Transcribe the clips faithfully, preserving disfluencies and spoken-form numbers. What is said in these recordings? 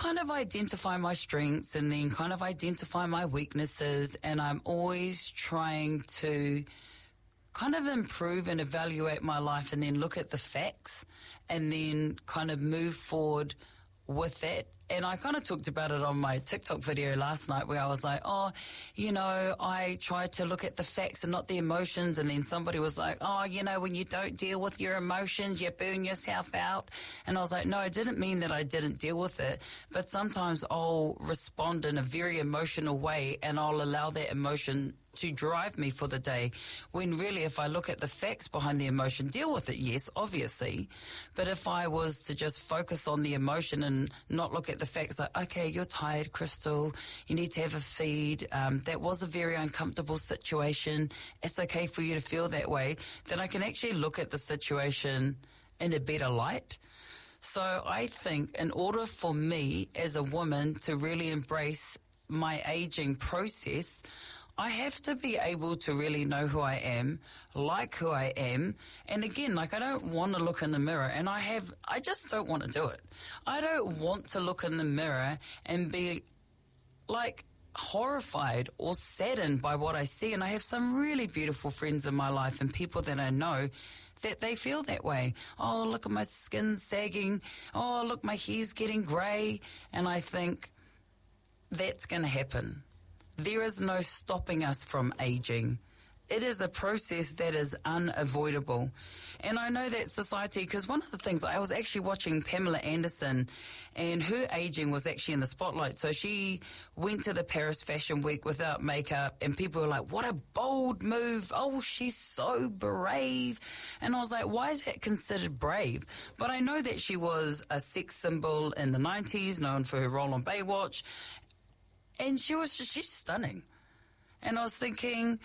kind of identify my strengths and then kind of identify my weaknesses, and I'm always trying to kind of improve and evaluate my life and then look at the facts and then kind of move forward with that. And I kind of talked about it on my TikTok video last night where I was like, oh, you know, I try to look at the facts and not the emotions. And then somebody was like, oh, you know, when you don't deal with your emotions, you burn yourself out. And I was like, no, I didn't mean that I didn't deal with it. But sometimes I'll respond in a very emotional way and I'll allow that emotion to drive me for the day, when really if I look at the facts behind the emotion, deal with it, yes, obviously. But if I was to just focus on the emotion and not look at the facts, like, okay, you're tired, Crystal, you need to have a feed, um, that was a very uncomfortable situation, it's okay for you to feel that way, then I can actually look at the situation in a better light. So I think in order for me as a woman to really embrace my aging process, I have to be able to really know who I am, like who I am. And again, like I don't want to look in the mirror and I have, I just don't want to do it. I don't want to look in the mirror and be like horrified or saddened by what I see. And I have some really beautiful friends in my life and people that I know that they feel that way. Oh, look at my skin sagging. Oh, look, my hair's getting grey. And I think that's going to happen. There is no stopping us from aging. It is a process that is unavoidable. And I know that society, because one of the things, I was actually watching Pamela Anderson and her aging was actually in the spotlight. So she went to the Paris Fashion Week without makeup and people were like, what a bold move. Oh, she's so brave. And I was like, why is that considered brave? But I know that she was a sex symbol in the nineties, known for her role on Baywatch. And she was just, she's stunning. And I was thinking,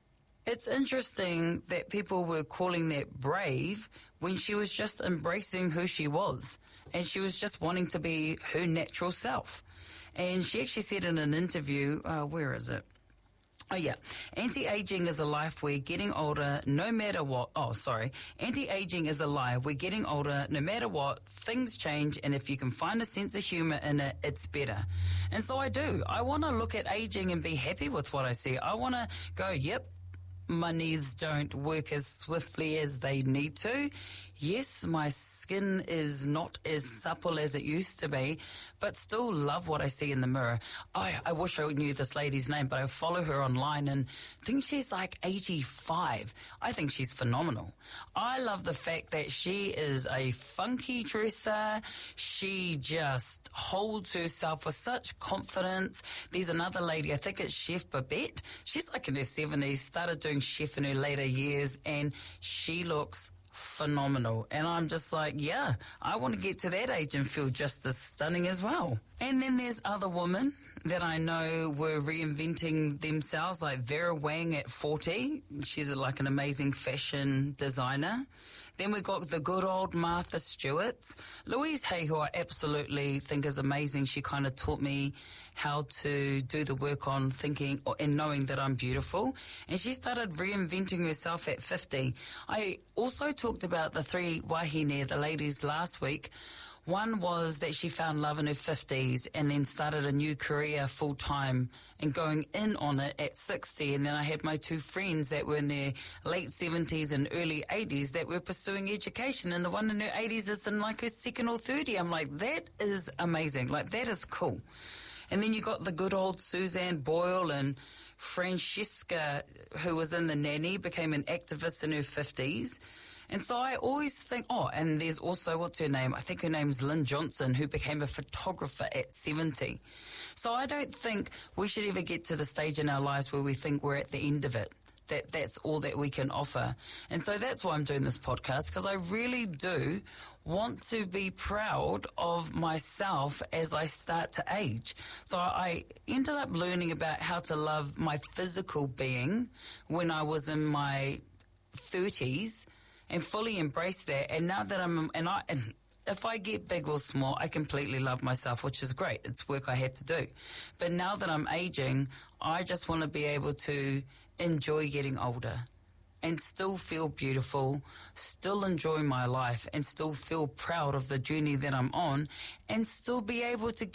it's interesting that people were calling that brave when she was just embracing who she was. And she was just wanting to be her natural self. And she actually said in an interview, uh, where is it? Oh, yeah. Anti-aging is a life. We're getting older no matter what. Oh, sorry. Anti-aging is a lie. We're getting older no matter what. Things change, and if you can find a sense of humor in it, it's better. And so I do. I want to look at aging and be happy with what I see. I want to go, yep, my knees don't work as swiftly as they need to. Yes, my skin is not as supple as it used to be, but still love what I see in the mirror. I, I wish I knew this lady's name, but I follow her online and think she's like eighty-five. I think she's phenomenal. I love the fact that she is a funky dresser. She just holds herself with such confidence. There's another lady, I think it's Chef Babette. She's like in her seventies, started doing chef in her later years, and she looks phenomenal. And I'm just like, yeah, I want to get to that age and feel just as stunning as well. And then there's other women that I know were reinventing themselves, like Vera Wang at forty. She's like an amazing fashion designer. Then we've got the good old Martha Stewart. Louise Hay, who I absolutely think is amazing. She kind of taught me how to do the work on thinking and knowing that I'm beautiful. And she started reinventing herself at fifty. I also talked about the three wahine, the ladies, last week. One was that she found love in her fifties and then started a new career full-time and going in on it at sixty. And then I had my two friends that were in their late seventies and early eighties that were pursuing education. And the one in her eighties is in like her second or third year. I'm like, that is amazing. Like, that is cool. And then you got the good old Suzanne Boyle and Francesca, who was in The Nanny, became an activist in her fifties. And so I always think, oh, and there's also, what's her name? I think her name's Lynn Johnson, who became a photographer at seventy. So I don't think we should ever get to the stage in our lives where we think we're at the end of it. That that's all that we can offer. And so that's why I'm doing this podcast, because I really do want to be proud of myself as I start to age. So I ended up learning about how to love my physical being when I was in my thirties and fully embrace that. And now that I'm, and I, and if I get big or small, I completely love myself, which is great. It's work I had to do. But now that I'm aging, I just want to be able to enjoy getting older and still feel beautiful, still enjoy my life and still feel proud of the journey that I'm on and still be able to